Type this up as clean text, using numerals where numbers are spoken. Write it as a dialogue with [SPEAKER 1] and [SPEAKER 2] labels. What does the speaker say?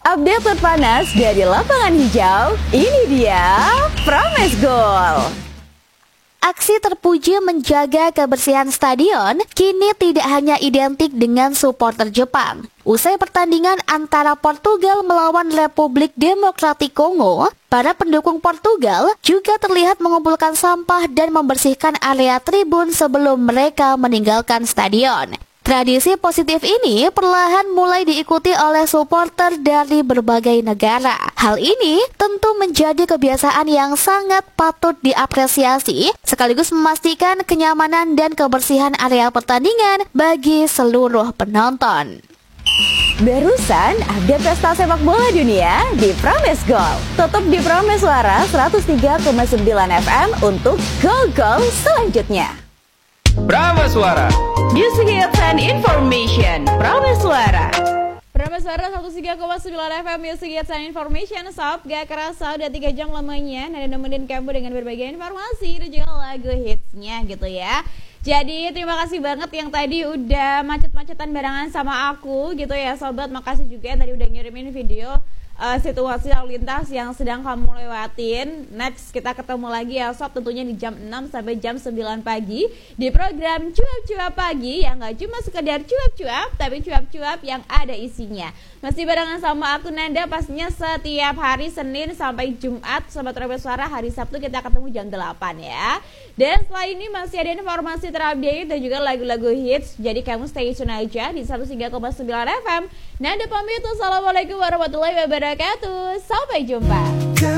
[SPEAKER 1] Update terpanas dari lapangan hijau, ini dia Promes Goal. Aksi terpuji menjaga kebersihan stadion kini tidak hanya identik dengan supporter Jepang. Usai pertandingan antara Portugal melawan Republik Demokratik Kongo, para pendukung Portugal juga terlihat mengumpulkan sampah dan membersihkan area tribun sebelum mereka meninggalkan stadion. Tradisi positif ini perlahan mulai diikuti oleh supporter dari berbagai negara. Hal ini tentu menjadi kebiasaan yang sangat patut diapresiasi, sekaligus memastikan kenyamanan dan kebersihan area pertandingan bagi seluruh penonton. Barusan update pesta sepak bola dunia di Promes Goal. Tetap di Promes Suara 103,9 FM untuk gol-gol selanjutnya.
[SPEAKER 2] Promes Suara,
[SPEAKER 1] Music Hits and Information. Promes Suara.
[SPEAKER 3] Promes Suara 103,9 FM Music Hits and Information. Sob, gak kerasa udah 3 jam lamanya Nada nemenin kamu dengan berbagai informasi dan juga lagu hitsnya gitu ya. Jadi terima kasih banget yang tadi udah macet-macetan barengan sama aku gitu ya sobat. Makasih juga yang tadi udah ngirimin video situasi lalu lintas yang sedang kamu lewatin. Next kita ketemu lagi ya sob, tentunya di jam 6 sampai jam 9 pagi di program Cuap-Cuap Pagi yang gak cuma sekedar cuap-cuap, tapi cuap-cuap yang ada isinya. Masih barengan sama aku Nanda pastinya setiap hari Senin sampai Jumat. Sobat Promes Suara, hari Sabtu kita ketemu jam 8 ya. Dan setelah ini masih ada informasi terupdate dan juga lagu-lagu hits. Jadi kamu stay tune aja di 103,9 FM. Nanda pamit, assalamualaikum warahmatullahi wabarakatuh. Sampai jumpa.